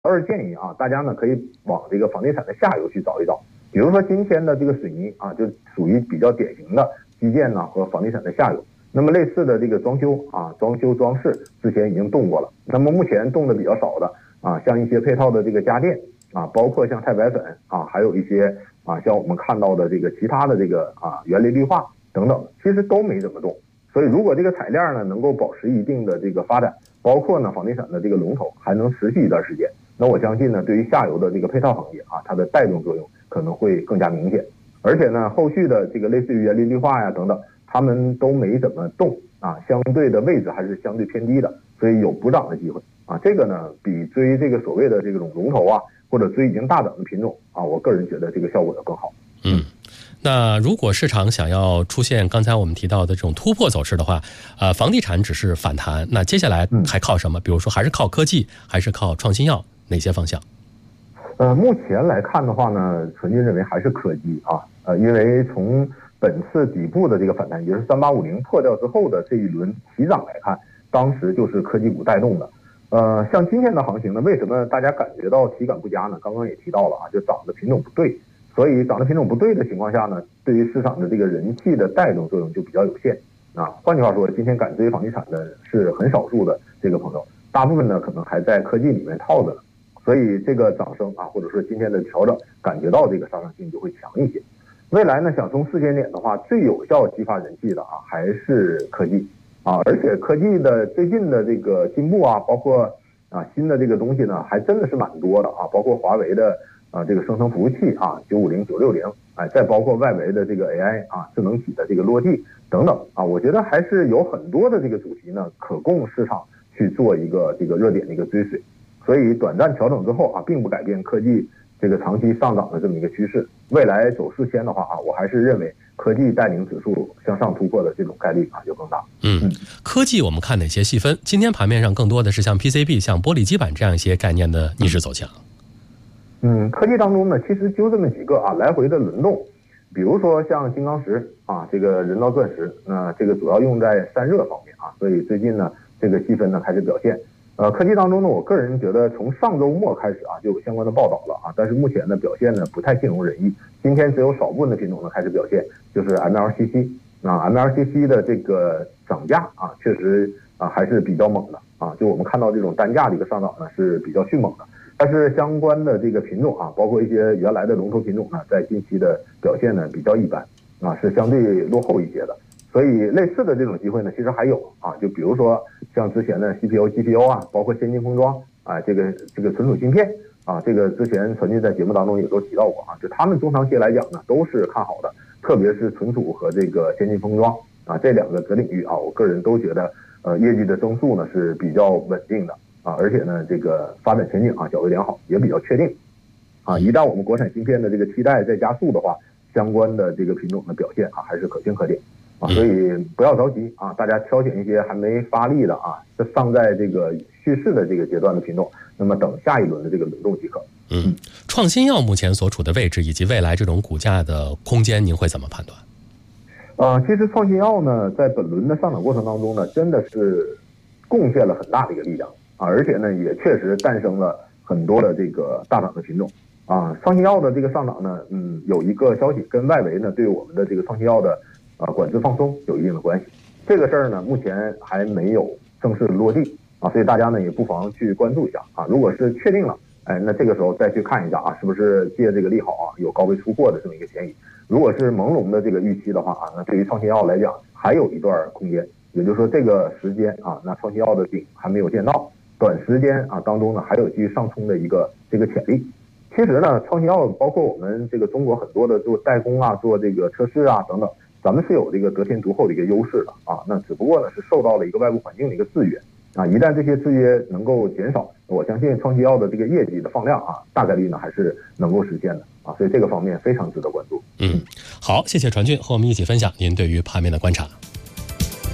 倒是建议啊，大家呢可以往这个房地产的下游去找一找，比如说今天的这个水泥啊，就属于比较典型的基建呢和房地产的下游。那么类似的这个装修啊、装修装饰之前已经动过了，那么目前动的比较少的啊，像一些配套的这个家电啊，包括像钛白粉啊，还有一些啊像我们看到的这个其他的这个啊园林绿化等等，其实都没怎么动。所以如果这个产业链呢能够保持一定的这个发展，包括呢房地产的这个龙头还能持续一段时间，那我相信呢对于下游的这个配套行业啊，它的带动作用可能会更加明显。而且呢后续的这个类似于园林绿化呀等等，他们都没怎么动啊，相对的位置还是相对偏低的，所以有补涨的机会啊。这个呢比追这个所谓的这种龙头啊，或者追已经大涨的品种啊，我个人觉得这个效果要更好。 那如果市场想要出现刚才我们提到的这种突破走势的话，房地产只是反弹，那接下来还靠什么？比如说还是靠科技，还是靠创新药，哪些方向？ 目前来看的话呢，纯军认为还是科技啊，因为从本次底部的这个反弹，也就是3850破掉之后的这一轮起涨来看，当时就是科技股带动的。像今天的行情呢，为什么大家感觉到体感不佳呢？刚刚也提到了啊，就涨的品种不对。所以涨的品种不对的情况下呢，对于市场的这个人气的带动作用就比较有限啊。换句话说，今天敢追房地产的是很少数的这个朋友，大部分呢可能还在科技里面套着呢。所以这个涨升啊，或者说今天的调整，感觉到这个上涨性就会强一些。未来呢，想从时间点的话，最有效激发人气的啊，还是科技啊。而且科技的最近的这个进步啊，包括啊新的这个东西呢，还真的是蛮多的啊，包括华为的。这个生成服务器啊，950、960，再包括外围的这个 AI 啊，智能体的这个落地等等啊，我觉得还是有很多的这个主题呢，可供市场去做一个这个热点的一个追随。所以短暂调整之后啊，并不改变科技这个长期上涨的这么一个趋势。未来走势先的话啊，我还是认为科技带领指数向上突破的这种概率啊就更大。 科技我们看哪些细分？今天盘面上更多的是像 PCB、像玻璃基板这样一些概念的逆势走强。 科技当中呢，其实就这么几个啊，来回的轮动。比如说像金刚石啊，这个人造钻石，那这个主要用在散热方面啊，所以最近呢，这个细分呢开始表现。科技当中呢，我个人觉得从上周末开始啊，就有相关的报道了啊，但是目前呢表现呢不太尽如人意。今天只有少部分的品种呢开始表现，就是 MLCC 啊 ，MLCC 的这个涨价啊，确实啊还是比较猛的啊，就我们看到这种单价的一个上涨呢是比较迅猛的。但是相关的这个品种啊，包括一些原来的龙头品种呢，在近期的表现呢比较一般啊，是相对落后一些的。所以类似的这种机会呢，其实还有啊，就比如说像之前的 CPU、GPU 啊，包括先进封装啊，这个存储芯片啊，这个之前传俊在节目当中也都提到过啊，就他们中长期来讲呢，都是看好的，特别是存储和这个先进封装啊这两个子领域啊，我个人都觉得业绩的增速呢是比较稳定的。而且呢，这个发展前景啊较为良好，也比较确定。一旦我们国产芯片的这个期待再加速的话，相关的这个品种的表现啊还是可圈可点啊，所以不要着急啊，大家挑选一些还没发力的啊，尚在这个蓄势的这个阶段的品种，那么等下一轮的这个轮动即可。 创新药目前所处的位置以及未来这种股价的空间，您会怎么判断？ 其实创新药呢，在本轮的上涨过程当中呢，真的是贡献了很大的一个力量。而且呢，也确实诞生了很多的这个大涨的品种啊。创新药的这个上涨呢，有一个消息跟外围呢对我们的这个创新药的管制放松有一定的关系。这个事儿呢，目前还没有正式落地啊，所以大家呢也不妨去关注一下啊。如果是确定了，那这个时候再去看一下啊，是不是借这个利好啊有高位出货的这么一个嫌疑。如果是朦胧的这个预期的话啊，那对于创新药来讲还有一段空间，也就是说这个时间啊，那创新药的顶还没有见到。短时间啊当中呢，还有继续上冲的一个这个潜力。其实呢，创新药包括我们这个中国很多的做代工啊、做这个测试啊等等，咱们是有这个得天独厚的一个优势的啊。那只不过呢是受到了一个外部环境的一个制约啊。一旦这些制约能够减少，我相信创新药的这个业绩的放量啊，大概率呢还是能够实现的啊。所以这个方面非常值得关注。 好，谢谢传俊和我们一起分享您对于盘面的观察。